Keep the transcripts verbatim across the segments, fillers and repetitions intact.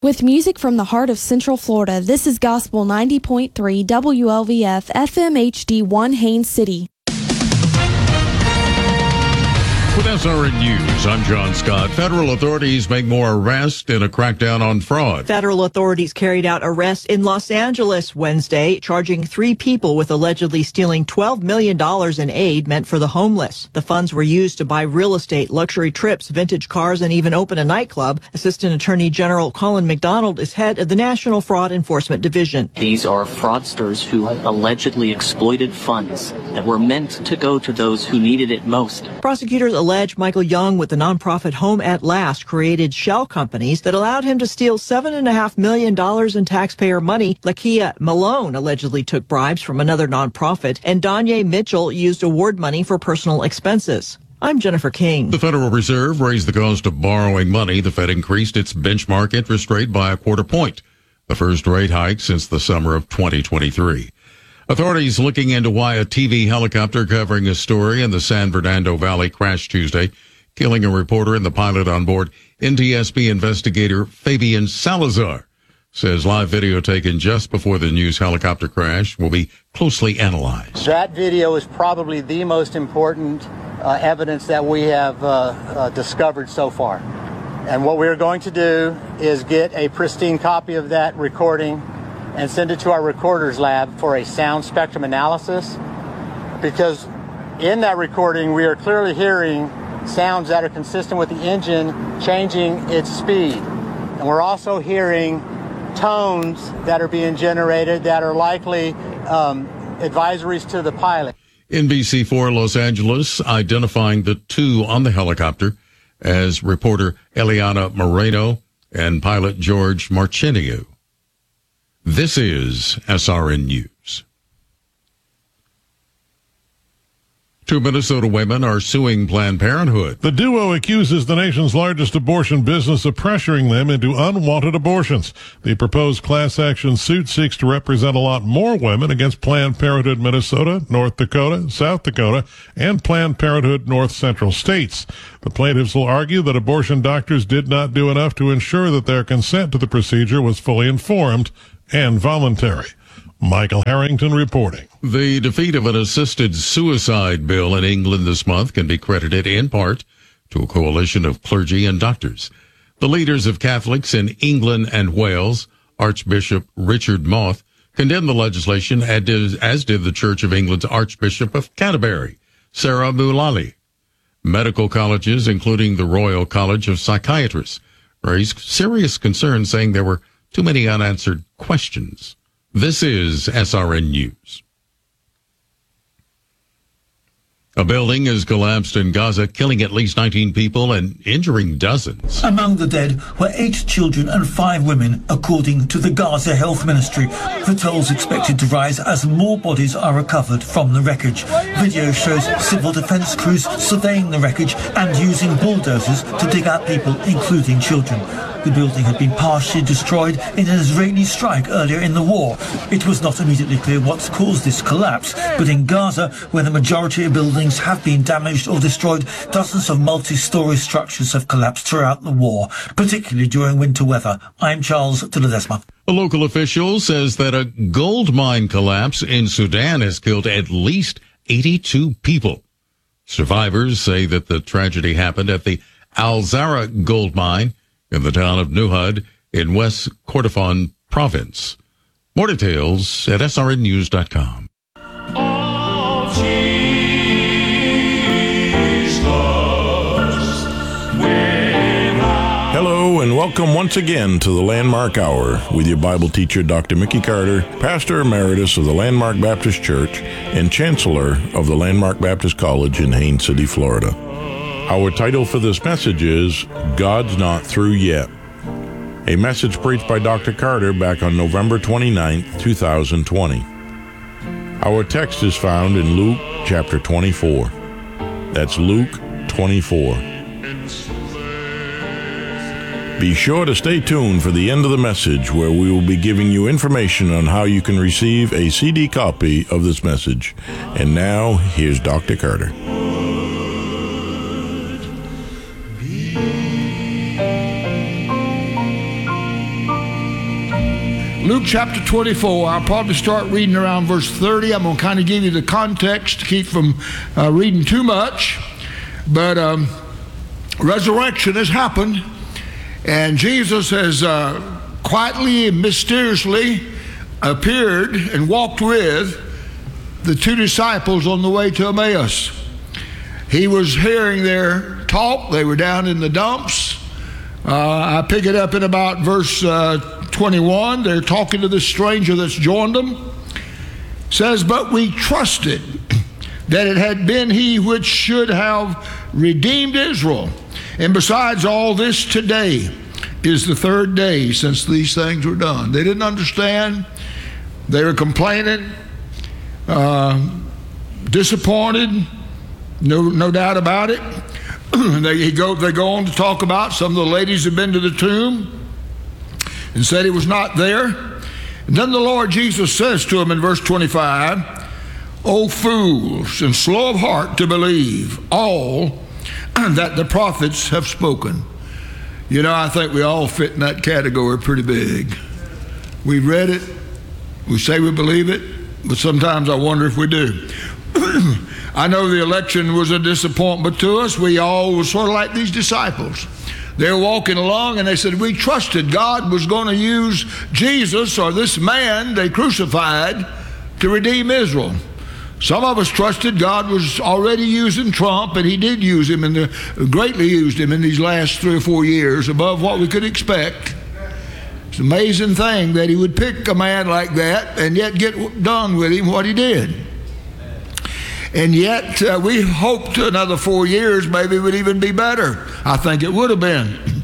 With music from the heart of Central Florida, this is Gospel ninety point three W L V F F M H D one Haines City. With S R N News, I'm John Scott. Federal authorities make more arrests in a crackdown on fraud. Federal authorities carried out arrests in Los Angeles Wednesday, charging three people with allegedly stealing twelve million dollars in aid meant for the homeless. The funds were used to buy real estate, luxury trips, vintage cars, and even open a nightclub. Assistant Attorney General Colin McDonald is head of the National Fraud Enforcement Division. These are fraudsters who allegedly exploited funds that were meant to go to those who needed it most. Prosecutors allege Michael Young with the nonprofit Home at Last created shell companies that allowed him to steal seven and a half million dollars in taxpayer money. Lakia Malone allegedly took bribes from another nonprofit, and Danye Mitchell used award money for personal expenses. I'm Jennifer King. The Federal Reserve raised the cost of borrowing money. The Fed increased its benchmark interest rate by a quarter point, the first rate hike since the summer of twenty twenty-three. Authorities looking into why a T V helicopter covering a story in the San Fernando Valley crashed Tuesday, killing a reporter and the pilot on board. N T S B investigator Fabian Salazar says live video taken just before the news helicopter crash will be closely analyzed. That video is probably the most important uh, evidence that we have uh, uh, discovered so far. And what we're going to do is get a pristine copy of that recording and send it to our recorders lab for a sound spectrum analysis, because in that recording we are clearly hearing sounds that are consistent with the engine changing its speed. And we're also hearing tones that are being generated that are likely um, advisories to the pilot. N B C four Los Angeles identifying the two on the helicopter as reporter Eliana Moreno and pilot George Marchenio. This is S R N News. Two Minnesota women are suing Planned Parenthood. The duo accuses the nation's largest abortion business of pressuring them into unwanted abortions. The proposed class action suit seeks to represent a lot more women against Planned Parenthood Minnesota, North Dakota, South Dakota, and Planned Parenthood North Central states. The plaintiffs will argue that abortion doctors did not do enough to ensure that their consent to the procedure was fully informed and voluntary. Michael Harrington reporting. The defeat of an assisted suicide bill in England this month can be credited in part to a coalition of clergy and doctors. The leaders of Catholics in England and Wales, Archbishop Richard Moth, condemned the legislation, as did the Church of England's Archbishop of Canterbury, Sarah Mullally. Medical colleges, including the Royal College of Psychiatrists, raised serious concerns, saying there were too many unanswered questions. This is S R N News. A building has collapsed in Gaza, killing at least nineteen people and injuring dozens. Among the dead were eight children and five women, according to the Gaza Health Ministry. The toll's expected to rise as more bodies are recovered from the wreckage. Video shows civil defense crews surveying the wreckage and using bulldozers to dig out people, including children. The building had been partially destroyed in an Israeli strike earlier in the war. It was not immediately clear what's caused this collapse, but in Gaza, where the majority of buildings have been damaged or destroyed, dozens of multi-story structures have collapsed throughout the war, particularly during winter weather. I'm Charles de Ledesma. A local official says that a gold mine collapse in Sudan has killed at least eighty-two people. Survivors say that the tragedy happened at the Al Zara gold mine in the town of Nuhud in West Kordofan province. More details at S R N news dot com. Hello and welcome once again to the Landmark Hour with your Bible teacher, Doctor Mickey Carter, Pastor Emeritus of the Landmark Baptist Church and Chancellor of the Landmark Baptist College in Haines City, Florida. Our title for this message is God's Not Through Yet, a message preached by Doctor Carter back on November twenty-ninth, two thousand twenty. Our text is found in Luke chapter twenty-four. That's Luke twenty-four. Be sure to stay tuned for the end of the message, where we will be giving you information on how you can receive a C D copy of this message. And now, here's Doctor Carter. Luke chapter twenty-four. I'll probably start reading around verse thirty. I'm going to kind of give you the context to keep from uh, reading too much. But um, resurrection has happened, and Jesus has uh, quietly and mysteriously appeared and walked with the two disciples on the way to Emmaus. He was hearing their talk. They were down in the dumps. Uh, I pick it up in about verse uh, twenty-one. They're talking to the stranger that's joined them. It says, but we trusted that it had been he which should have redeemed Israel. And besides all this, today is the third day since these things were done. They didn't understand. They were complaining, uh, disappointed, no, no doubt about it. they, he go, they go on to talk about some of the ladies had been to the tomb and said he was not there. And then the Lord Jesus says to them in verse twenty-five, O fools, and slow of heart to believe all that the prophets have spoken. You know, I think we all fit in that category pretty big. We read it, we say we believe it, but sometimes I wonder if we do. I know the election was a disappointment to us. We all were sort of like these disciples. They were walking along and they said, we trusted God was going to use Jesus or this man they crucified to redeem Israel. Some of us trusted God was already using Trump, and he did use him, and the, greatly used him in these last three or four years, above what we could expect. It's an amazing thing that he would pick a man like that and yet get done with him what he did. And yet uh, we hoped another four years maybe it would even be better. I think it would have been.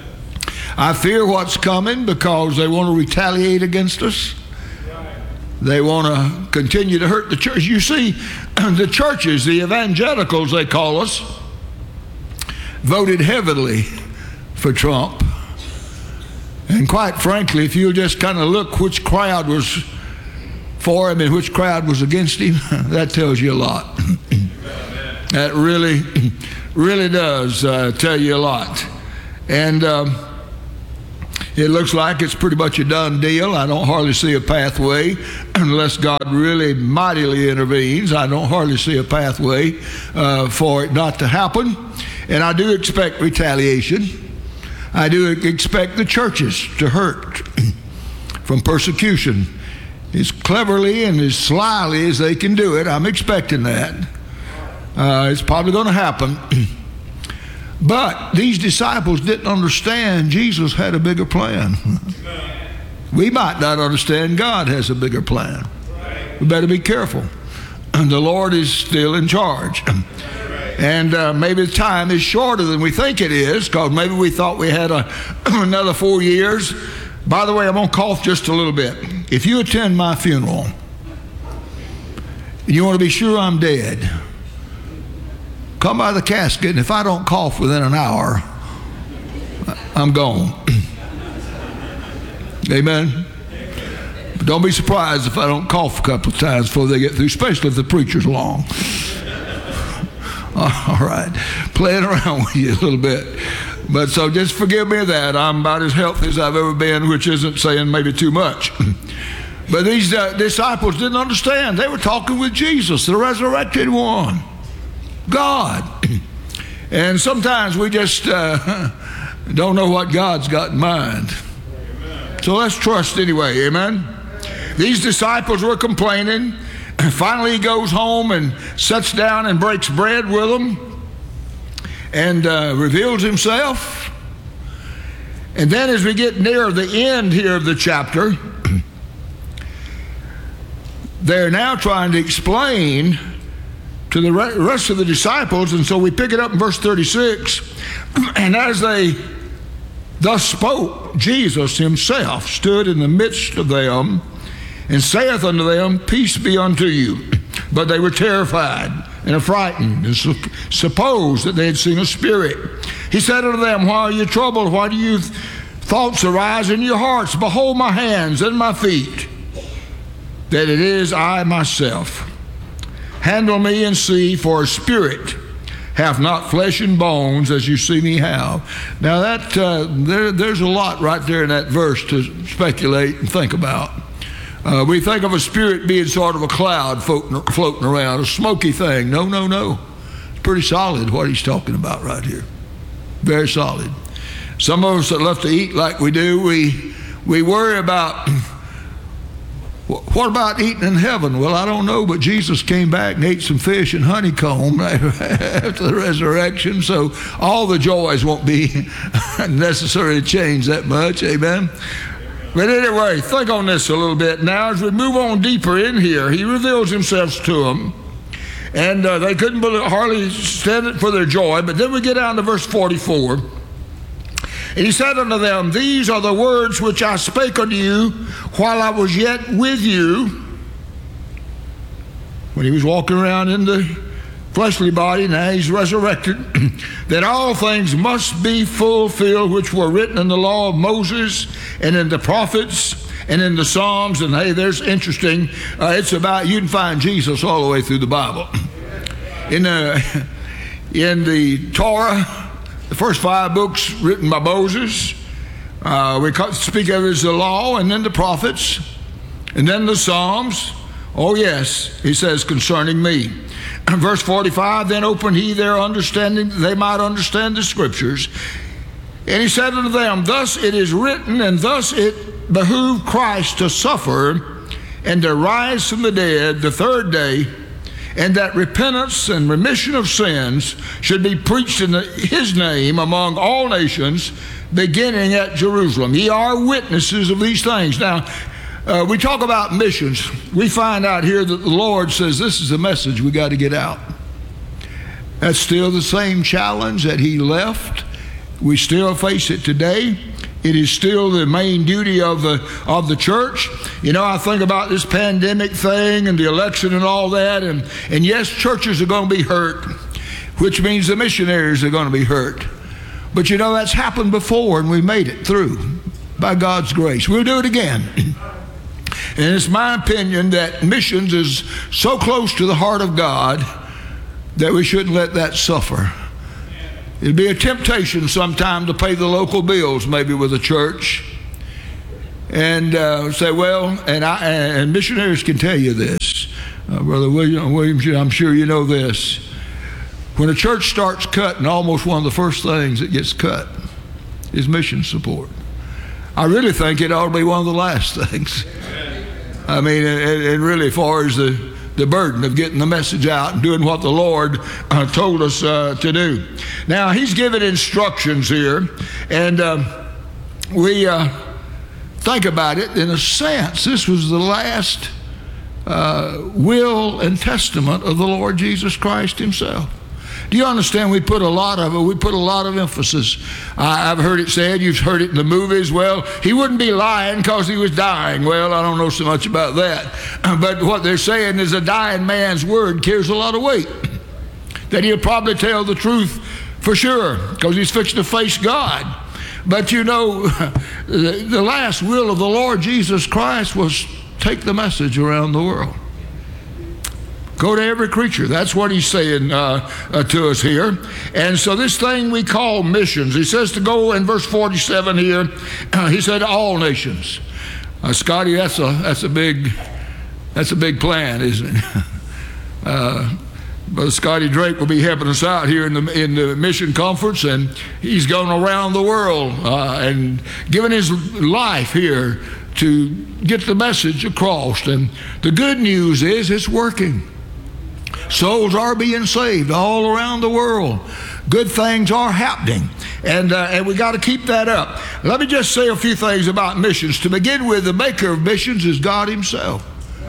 I fear what's coming because they want to retaliate against us. They want to continue to hurt the church. You see, the churches, the evangelicals they call us, voted heavily for Trump. And quite frankly, if you'll just kind of look which crowd was for him and which crowd was against him, that tells you a lot. That really, really does uh, tell you a lot. And um, it looks like it's pretty much a done deal. I don't hardly see a pathway unless God really mightily intervenes. I don't hardly see a pathway uh, for it not to happen. And I do expect retaliation. I do expect the churches to hurt from persecution as cleverly and as slyly as they can do it. I'm expecting that. Uh, it's probably going to happen. But these disciples didn't understand Jesus had a bigger plan. We might not understand God has a bigger plan. We better be careful. And the Lord is still in charge. And uh, maybe the time is shorter than we think it is, because maybe we thought we had a, another four years. By the way, I'm going to cough just a little bit. If you attend my funeral, and you want to be sure I'm dead, come by the casket, and if I don't cough within an hour, I'm gone. Amen? But don't be surprised if I don't cough a couple of times before they get through, especially if the preacher's long. All right, playing around with you a little bit. But so just forgive me of that. I'm about as healthy as I've ever been, which isn't saying maybe too much. But these uh, disciples didn't understand. They were talking with Jesus, the resurrected one, God. And sometimes we just uh, don't know what God's got in mind. So let's trust anyway, amen? These disciples were complaining. Finally he goes home and sits down and breaks bread with them and uh, reveals himself. And then as we get near the end here of the chapter, they're now trying to explain to the rest of the disciples, and so we pick it up in verse thirty-six. And as they thus spoke, Jesus himself stood in the midst of them and saith unto them, Peace be unto you. But they were terrified and affrighted, and su- supposed that they had seen a spirit. He said unto them, Why are you troubled? Why do you th- thoughts arise in your hearts? Behold my hands and my feet, that it is I myself. Handle me and see, for a spirit hath not flesh and bones as you see me have. Now that uh, there, there's a lot right there in that verse to speculate and think about. Uh, we think of a spirit being sort of a cloud floating, floating around, a smoky thing. No, no, no. It's pretty solid what he's talking about right here. Very solid. Some of us that love to eat like we do, we we worry about, what about eating in heaven? Well, I don't know, but Jesus came back and ate some fish and honeycomb after the resurrection, so all the joys won't be necessary to change that much. Amen? But anyway, think on this a little bit. Now, as we move on deeper in here, he reveals himself to them, and uh, they couldn't hardly stand it for their joy. But then we get down to verse forty-four. And he said unto them, these are the words which I spake unto you while I was yet with you. When he was walking around in the fleshly body, now he's resurrected, that all things must be fulfilled which were written in the law of Moses and in the prophets and in the Psalms. And hey, there's interesting, uh, it's about, you can find Jesus all the way through the Bible. In the, in the Torah, the first five books written by Moses, uh, we speak of it as the law, and then the prophets, and then the Psalms. Oh yes, he says, concerning me. Verse forty-five, then opened he their understanding, that they might understand the scriptures. And he said unto them, thus it is written, and thus it behooved Christ to suffer and to rise from the dead the third day, and that repentance and remission of sins should be preached in his name among all nations, beginning at Jerusalem. Ye are witnesses of these things. Now, uh, we talk about missions. We find out here that the Lord says this is the message we got to get out. That's still the same challenge that he left. We still face it today. It is still the main duty of the of the church. You know, I think about this pandemic thing and the election and all that, and, and yes, churches are going to be hurt, which means the missionaries are going to be hurt. But you know, that's happened before, and we made it through by God's grace. We'll do it again. And it's my opinion that missions is so close to the heart of God that we shouldn't let that suffer. It'd be a temptation sometime to pay the local bills, maybe with a church, and uh, say, well, and I and missionaries can tell you this, uh, Brother William Williams, I'm sure you know this. When a church starts cutting, almost one of the first things that gets cut is mission support. I really think it ought to be one of the last things. I mean, and, and really, as far as the the burden of getting the message out and doing what the Lord uh, told us uh, to do. Now, he's given instructions here, and uh, we uh, think about it. In a sense, this was the last uh, will and testament of the Lord Jesus Christ himself. Do you understand? We put a lot of it, we put a lot of emphasis. I, I've heard it said, you've heard it in the movies, well, he wouldn't be lying because he was dying. Well, I don't know so much about that. But what they're saying is a dying man's word carries a lot of weight. That he'll probably tell the truth for sure because he's fixing to face God. But you know, the, the last will of the Lord Jesus Christ was take the message around the world. Go to every creature. That's what he's saying uh, uh, to us here. And so this thing we call missions, he says to go in verse forty-seven here, uh, he said all nations. Uh, Scotty, that's a that's a big that's a big plan, isn't it? uh, Brother Scotty Drake will be helping us out here in the in the mission conference, and he's going around the world uh, and giving his life here to get the message across. And the good news is it's working. Souls are being saved all around the world. Good things are happening, and uh, and we got to keep that up. Let me just say a few things about missions. To begin with, the maker of missions is God himself.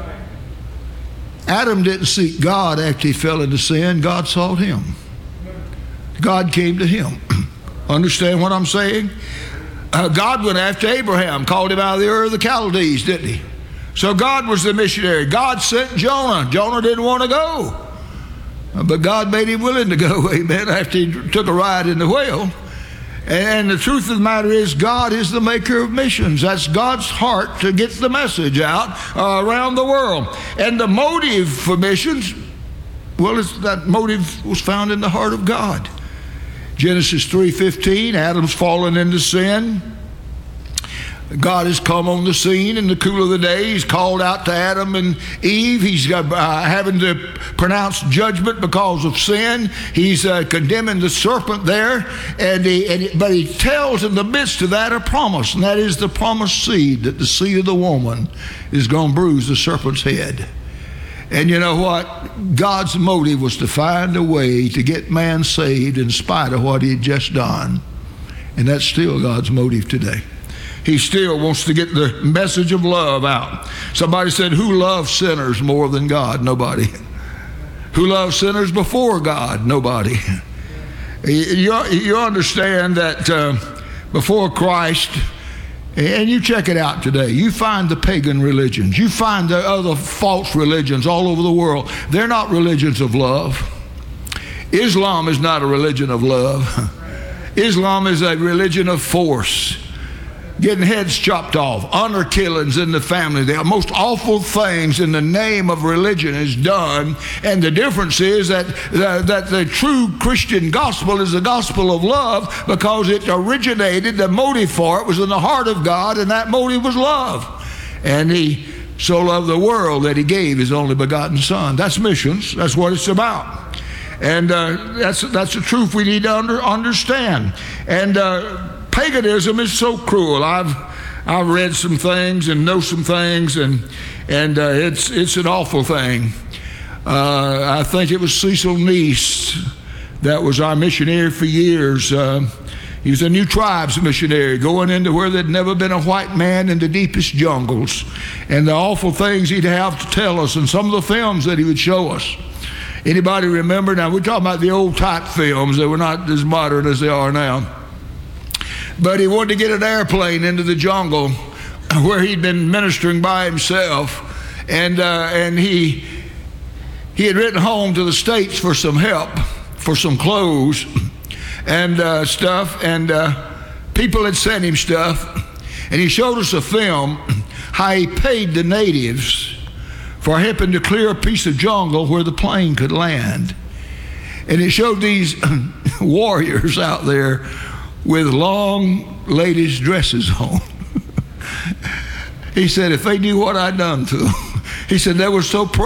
Adam didn't seek God after he fell into sin. God sought him. God came to him. Understand what I'm saying? Uh, God went after Abraham, called him out of the Ur of the Chaldees, didn't he? So God was the missionary. God sent Jonah. Jonah didn't want to go, but God made him willing to go, amen, after he took a ride in the whale. And the truth of the matter is, God is the maker of missions. That's God's heart to get the message out uh, around the world. And the motive for missions Well, it's, that motive was found in the heart of God. Genesis three fifteen, Adam's fallen into sin. God has come on the scene in the cool of the day. He's called out to Adam and Eve. He's uh, having to pronounce judgment because of sin. He's uh, condemning the serpent there. And, he, and he, but he tells in the midst of that a promise, and that is the promised seed, that the seed of the woman is going to bruise the serpent's head. And you know what? God's motive was to find a way to get man saved in spite of what he had just done. And that's still God's motive today. He still wants to get the message of love out. Somebody said, who loves sinners more than God? Nobody. Who loves sinners before God? Nobody. You, you understand that uh, before Christ, and you check it out today, you find the pagan religions, you find the other false religions all over the world. They're not religions of love. Islam is not a religion of love. Islam is a religion of force. Getting heads chopped off, honor killings in the family. The most awful things in the name of religion is done. And the difference is that, uh, that the true Christian gospel is the gospel of love, because it originated, the motive for it was in the heart of God, and that motive was love. And he so loved the world that he gave his only begotten Son. That's missions. That's what it's about. And uh, that's, that's the truth we need to under, understand. And uh, paganism is so cruel. I've I've read some things and know some things, and and uh, it's it's an awful thing. Uh, I think it was Cecil Neese that was our missionary for years. Uh, he was a New Tribes missionary going into where there'd never been a white man in the deepest jungles, and the awful things he'd have to tell us, and some of the films that he would show us. Anybody remember? Now we're talking about the old type films. They were not as modern as they are now. But he wanted to get an airplane into the jungle where he'd been ministering by himself. And uh, and he he had written home to the States for some help, for some clothes and uh, stuff. And uh, people had sent him stuff. And he showed us a film how he paid the natives for helping to clear a piece of jungle where the plane could land. And it showed these warriors out there with long ladies' dresses on. He said, if they knew what I'd done to them, he said, they were so proud.